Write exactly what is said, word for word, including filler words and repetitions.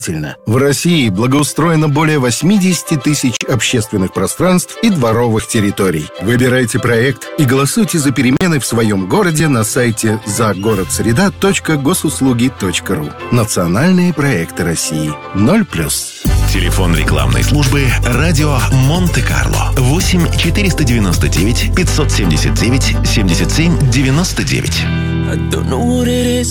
В России благоустроено более восемьдесят тысяч общественных пространств и дворовых территорий. Выбирайте проект и голосуйте за перемены в своем городе на сайте загородсреда точка госуслуги точка ру. Национальные проекты России. ноль плюс. Телефон рекламной службы «Радио Монте-Карло». восемь четыреста девяносто девять пятьсот семьдесят девять семьдесят семь девяносто девять.